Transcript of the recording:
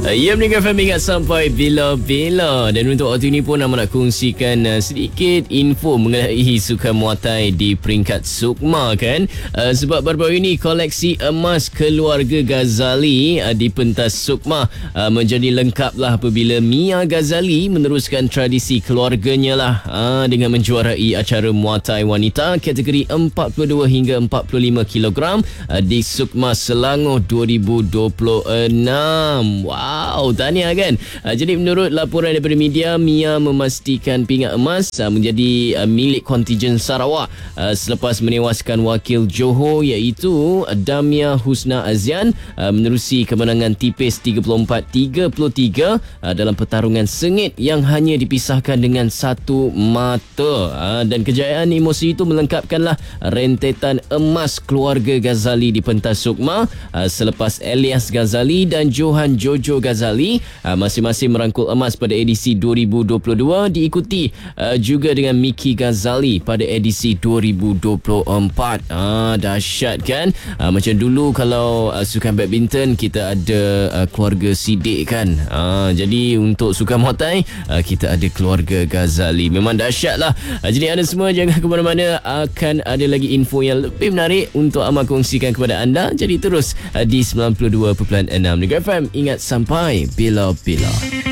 Ya, mendengar FM ingat sampai bila-bila. Dan untuk waktu ini pun Amat nak kongsikan sedikit info mengenai sukan muatai di peringkat Sukma kan. Sebab baru-baru ini koleksi emas keluarga Ghazali di pentas Sukma menjadi lengkap lah apabila Mia Ghazali meneruskan tradisi keluarganya lah dengan menjuarai acara muatai wanita kategori 42 hingga 45 kg di Sukma Selangor 2026. Wow, tahniah kan. Jadi menurut laporan daripada media, Mia memastikan pingat emas menjadi milik kontijen Sarawak selepas menewaskan wakil Johor iaitu Damia Husna Azian menerusi kemenangan tipis 34-33 dalam pertarungan sengit yang hanya dipisahkan dengan satu mata. Dan kejayaan emosi itu melengkapkanlah rentetan emas keluarga Ghazali di pentas Sukma selepas Elias Ghazali dan Johan Jojo Ghazali masing-masing merangkul emas pada edisi 2022, diikuti juga dengan Miki Ghazali pada edisi 2024. Dahsyat kan. Macam dulu kalau sukan badminton kita ada keluarga Siddiq kan. Jadi untuk sukan muatai kita ada keluarga Ghazali. Memang dahsyat lah. Jadi anda semua jangan ke mana-mana, akan ada lagi info yang lebih menarik untuk Amal kongsikan kepada anda. Jadi terus di 92.6 Negeri FM, ingat sampai bila-bila.